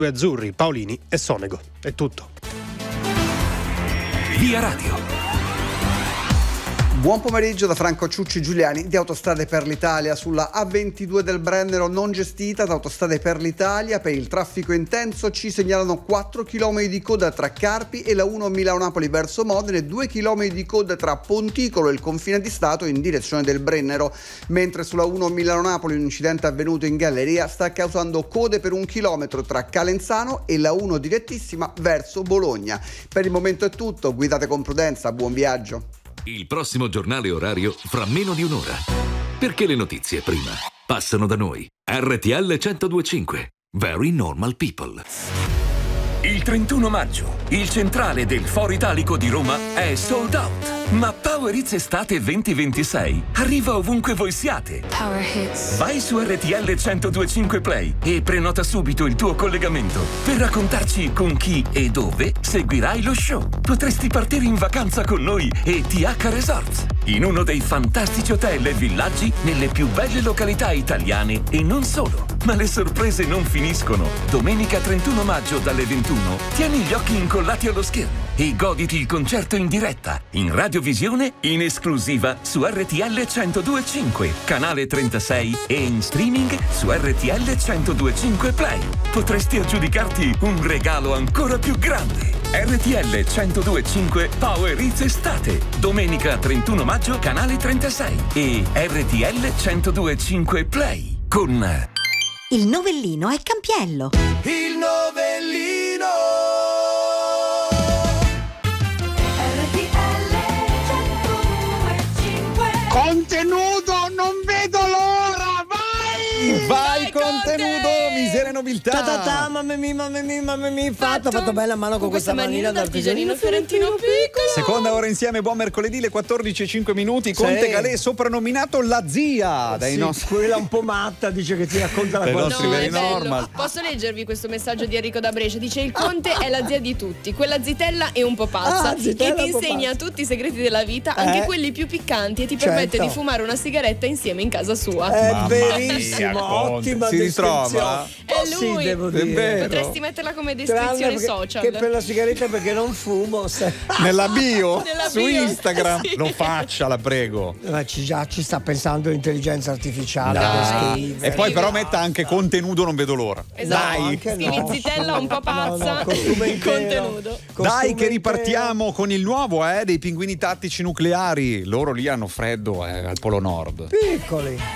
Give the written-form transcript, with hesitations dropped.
Azzurri, Paolini e Sonego. È tutto. Via Radio. Buon pomeriggio da Franco Ciucci Giuliani di Autostrade per l'Italia. Sulla A22 del Brennero non gestita da Autostrade per l'Italia per il traffico intenso ci segnalano 4 km di coda tra Carpi e la 1 Milano-Napoli verso Modena, 2 km di coda tra Ponticolo e il confine di Stato in direzione del Brennero, mentre sulla 1 Milano-Napoli un incidente avvenuto in galleria sta causando code per 1 chilometro tra Calenzano e la 1 direttissima verso Bologna. Per il momento è tutto, guidate con prudenza, buon viaggio. Il prossimo giornale orario fra meno di un'ora. Perché le notizie prima passano da noi. RTL 102.5. Very Normal People. Il 31 maggio, il centrale del Foro Italico di Roma è sold out. Ma Power Hits Estate 2026 arriva ovunque voi siate. Power Hits. Vai su RTL 102.5 Play e prenota subito il tuo collegamento per raccontarci con chi e dove seguirai lo show. Potresti partire in vacanza con noi e TH Resorts, in uno dei fantastici hotel e villaggi nelle più belle località italiane e non solo. Ma le sorprese non finiscono. Domenica 31 maggio dalle 21 tieni gli occhi incollati allo schermo e goditi il concerto in diretta, in radiovisione, in esclusiva su RTL 102.5, canale 36 e in streaming su RTL 102.5 Play. Potresti aggiudicarti un regalo ancora più grande. RTL 102.5 Power Hits Estate, domenica 31 maggio, canale 36 e RTL 102.5 Play con... Il novellino è Campiello. Il novellino. RTL 102.5. Contenuto, non vedo l'ora, vai! Vai contenuto, miseria e nobiltà. Mamma mia, fatto bella mano con questa manina d'artigianino fiorentino piccolo. Seconda ora insieme, buon mercoledì, le 14:05 minuti. Conte Galè, soprannominato la zia dai nostri. Quella un po' matta dice che ti racconta la cosa. nostri very normal. Posso leggervi questo messaggio di Enrico da Brescia? Dice: il Conte è la zia di tutti, quella zitella è un po' pazza e ti insegna tutti i segreti della vita, anche quelli più piccanti, e ti permette di fumare una sigaretta insieme in casa sua. È verissimo, ottima si ritrova? È lui, devo dire. potresti metterla come descrizione social. Che per la sigaretta, perché non fumo. Nella bio Nella su bio, Instagram sì. lo faccia, la prego. Ma ci sta pensando l'intelligenza artificiale. Dai. E poi però metta anche contenuto, non vedo l'ora. Esatto. Dai. Scrivi zitella un po' pazza, contenuto. Dai che ripartiamo con il nuovo dei pinguini tattici nucleari. Loro lì hanno freddo al Polo Nord. Piccoli.